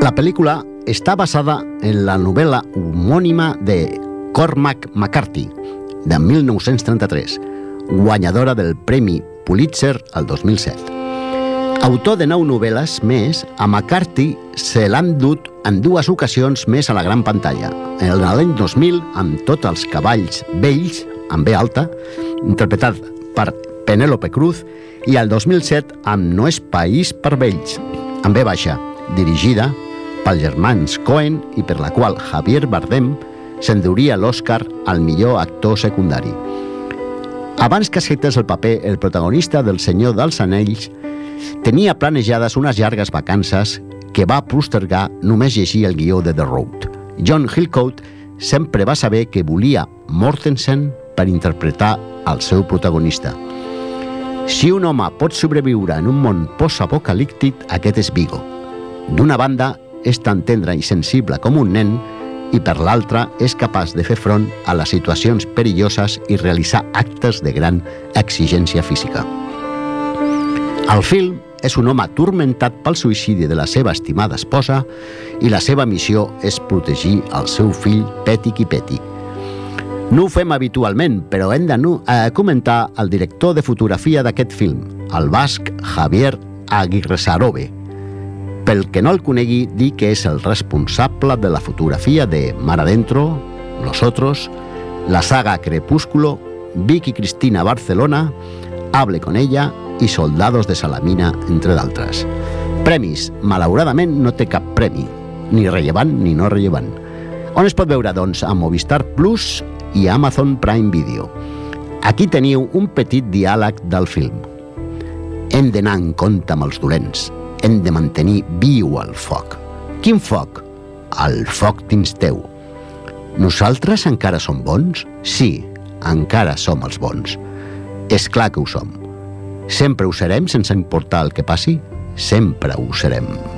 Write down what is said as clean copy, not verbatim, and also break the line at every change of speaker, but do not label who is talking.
La pel·lícula està basada en la novel·la homònima de Cormac McCarthy, de 1933, guanyadora del Premi Pulitzer el 2007. Autor de 9 novel·les més, a McCarthy se l'han dut en 2 ocasions més a la gran pantalla. En l'any 2000, amb Tots els cavalls vells, amb B alta, interpretat per Penélope Cruz, i el 2007 amb No és país per vells, amb B baixa, dirigida pels germans Coen i per la qual Javier Bardem s'enduria l'Oscar al millor actor secundari. Abans que acceptés el paper, el protagonista del Senyor dels Anells tenia planejades unes llargues vacances que va postergar només llegir el guió de The Road. John Hillcoat sempre va saber que volia Mortensen per interpretar el seu protagonista. Si un home pot sobreviure en un món post-apocalíptic, aquest és Vigo. D'una banda, és tan tendre i sensible com un nen, i per l'altra és capaç de fer front a les situacions perilloses i realitzar actes de gran exigència física. El film és un home atormentat pel suïcidi de la seva estimada esposa i la seva missió és protegir el seu fill Peti qui Peti. No ho fem habitualment, però hem de comentar el director de fotografia d'aquest film, el basc Javier Agirrezarobe. Pel que no el conegui, dir que és el responsable de la fotografia de Mar Adentro, Los Otros, la saga Crepúsculo, Vicky Cristina Barcelona, Hable con ella i Soldados de Salamina, entre d'altres. Premis, malauradament no té cap premi, ni rellevant ni no rellevant. On es pot veure, doncs, a Movistar Plus i a Amazon Prime Video. Aquí teniu un petit diàleg del film. Hem d'anar en compte amb els dolents. Hem de mantenir viu el foc. Quin foc? El foc dins teu. Nosaltres encara som bons? Sí, encara som els bons. És clar que ho som. Sempre ho serem sense importar el que passi? Sempre ho serem.